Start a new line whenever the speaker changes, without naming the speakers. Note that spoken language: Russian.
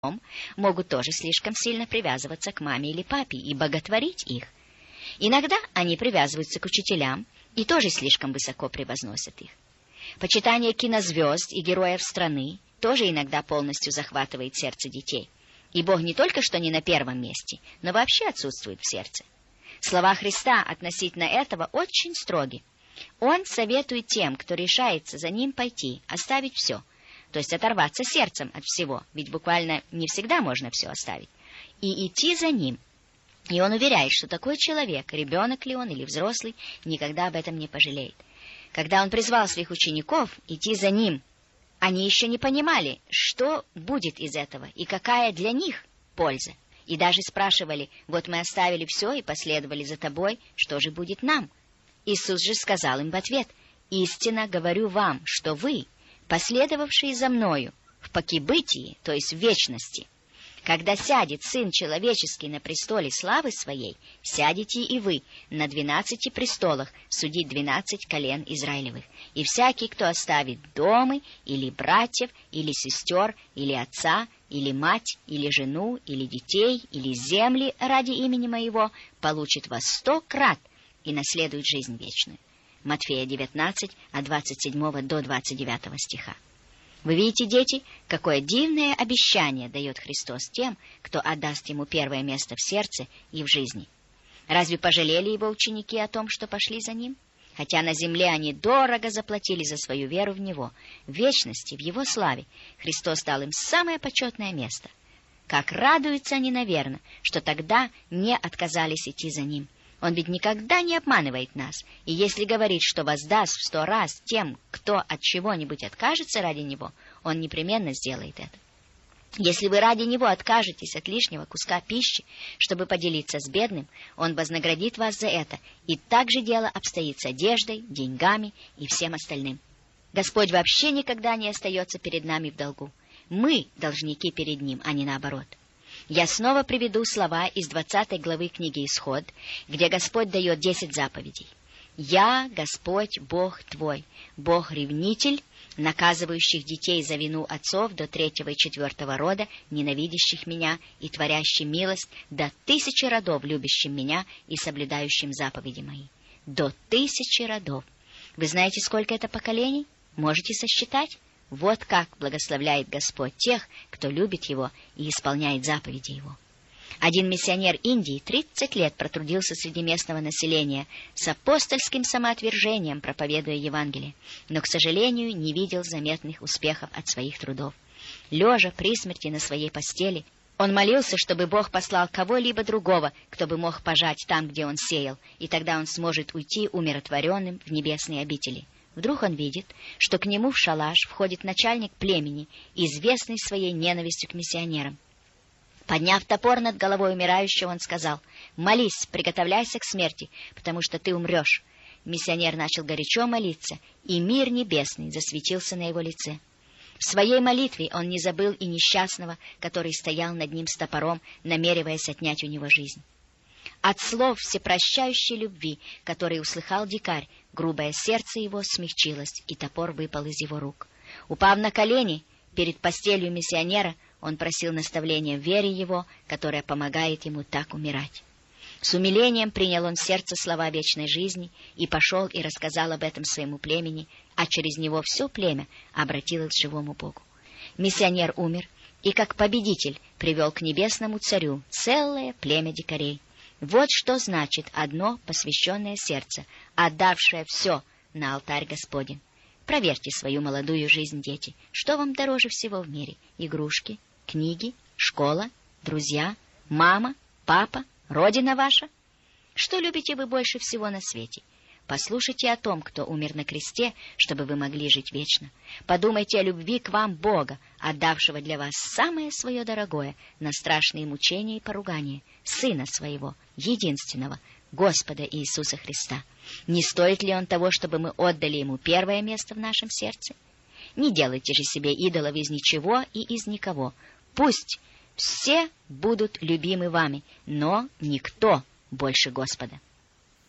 могут тоже слишком сильно привязываться к маме или папе и боготворить их. Иногда они привязываются к учителям и тоже слишком высоко превозносят их. Почитание кинозвезд и героев страны тоже иногда полностью захватывает сердце детей. И Бог не только что не на первом месте, но вообще отсутствует в сердце. Слова Христа относительно этого очень строги. Он советует тем, кто решается за ним пойти, оставить все, то есть оторваться сердцем от всего, ведь буквально не всегда можно все оставить, и идти за ним. И он уверяет, что такой человек, ребенок ли он или взрослый, никогда об этом не пожалеет. Когда он призвал своих учеников идти за ним, они еще не понимали, что будет из этого и какая для них польза. И даже спрашивали: вот мы оставили все и последовали за тобой, что же будет нам? Иисус же сказал им в ответ: истинно говорю вам, что вы, последовавшие за мною в покибытии, то есть в вечности, когда сядет Сын Человеческий на престоле славы Своей, сядете и вы на 12 престолах судить 12 колен Израилевых. И всякий, кто оставит дома, или братьев, или сестер, или отца, или мать, или жену, или детей, или земли ради имени Моего, получит во 100 крат и наследует жизнь вечную. Матфея 19, от 27 до 29 стиха. Вы видите, дети, какое дивное обещание дает Христос тем, кто отдаст Ему первое место в сердце и в жизни. Разве пожалели Его ученики о том, что пошли за Ним? Хотя на земле они дорого заплатили за свою веру в Него, в вечности, в Его славе, Христос дал им самое почетное место. Как радуются они, наверное, что тогда не отказались идти за Ним. Он ведь никогда не обманывает нас, и если говорит, что воздаст в 100 раз тем, кто от чего-нибудь откажется ради Него, Он непременно сделает это. Если вы ради Него откажетесь от лишнего куска пищи, чтобы поделиться с бедным, Он вознаградит вас за это, и так же дело обстоит с одеждой, деньгами и всем остальным. Господь вообще никогда не остается перед нами в долгу. Мы должники перед Ним, а не наоборот. Я снова приведу слова из 20 главы книги «Исход», где Господь дает 10 заповедей. «Я, Господь, Бог твой, Бог-ревнитель, наказывающих детей за вину отцов до 3 и 4 рода, ненавидящих меня и творящим милость, до 1000 родов, любящим меня и соблюдающим заповеди мои». До 1000 родов. Вы знаете, сколько это поколений? Можете сосчитать? Вот как благословляет Господь тех, кто любит Его и исполняет заповеди Его. Один миссионер Индии 30 лет протрудился среди местного населения с апостольским самоотвержением, проповедуя Евангелие, но, к сожалению, не видел заметных успехов от своих трудов. Лежа при смерти на своей постели, он молился, чтобы Бог послал кого-либо другого, кто бы мог пожать там, где он сеял, и тогда он сможет уйти умиротворенным в небесные обители. Вдруг он видит, что к нему в шалаш входит начальник племени, известный своей ненавистью к миссионерам. Подняв топор над головой умирающего, он сказал: «Молись, приготовляйся к смерти, потому что ты умрешь». Миссионер начал горячо молиться, и мир небесный засветился на его лице. В своей молитве он не забыл и несчастного, который стоял над ним с топором, намереваясь отнять у него жизнь. От слов всепрощающей любви, которые услыхал дикарь, грубое сердце его смягчилось, и топор выпал из его рук. Упав на колени перед постелью миссионера, он просил наставления в вере его, которая помогает ему так умирать. С умилением принял он в сердце слова вечной жизни и пошел и рассказал об этом своему племени, а через него все племя обратилось к живому Богу. Миссионер умер, и как победитель привел к небесному царю целое племя дикарей. Вот что значит одно посвященное сердце, отдавшее все на алтарь Господень. Проверьте свою молодую жизнь, дети. Что вам дороже всего в мире? Игрушки, книги, школа, друзья, мама, папа, родина ваша? Что любите вы больше всего на свете? Послушайте о том, кто умер на кресте, чтобы вы могли жить вечно. Подумайте о любви к вам Бога, отдавшего для вас самое свое дорогое на страшные мучения и поругания, Сына Своего, единственного, Господа Иисуса Христа. Не стоит ли Он того, чтобы мы отдали Ему первое место в нашем сердце? Не делайте же себе идолов из ничего и из никого. Пусть все будут любимы вами, но никто больше Господа.